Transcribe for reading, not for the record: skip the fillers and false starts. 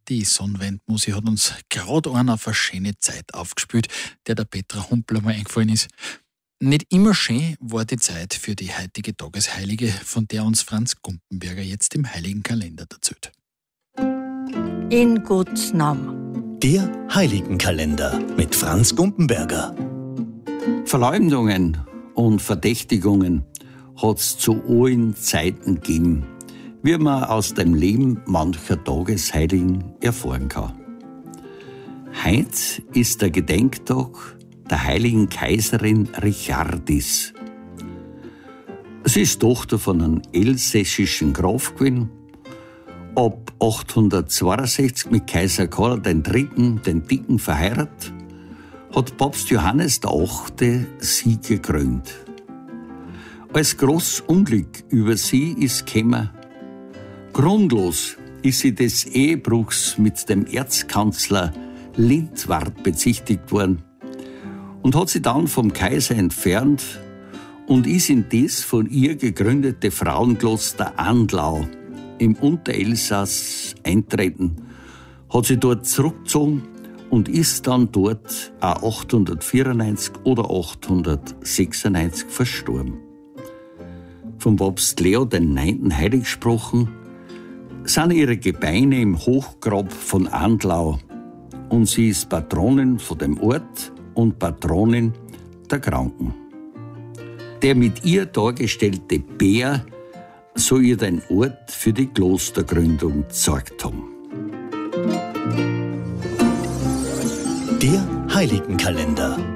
Die Sonnenwendmusik hat uns gerade einen auf eine schöne Zeit aufgespielt, der Petra Humpler mal eingefallen ist. Nicht immer schön war die Zeit für die heutige Tagesheilige, von der uns Franz Gumpenberger jetzt im Heiligen Kalender erzählt. In Gottes Namen. Der Heiligenkalender mit Franz Gumpenberger. Verleumdungen und Verdächtigungen hat's zu allen Zeiten gegeben, wie man aus dem Leben mancher Tagesheiligen erfahren kann. Heut ist der Gedenktag der heiligen Kaiserin Richardis. Sie ist Tochter von einem elsässischen Graf gewesen, ab 862 mit Kaiser Karl III., den Dicken, verheiratet, hat Papst Johannes VIII. Sie gekrönt. Als großes Unglück über sie ist gekommen, grundlos ist sie des Ehebruchs mit dem Erzkanzler Lindwart bezichtigt worden und hat sie dann vom Kaiser entfernt und ist in das von ihr gegründete Frauenkloster Andlau im Unterelsass eintreten, hat sie dort zurückgezogen und ist dann dort auch 894 oder 896 verstorben. Vom Papst Leo IX. Heilig gesprochen, sind ihre Gebeine im Hochgrab von Andlau und sie ist Patronin von dem Ort und Patronin der Kranken. Der mit ihr dargestellte Bär soll ihr den Ort für die Klostergründung gezeigt haben. Der Heiligenkalender.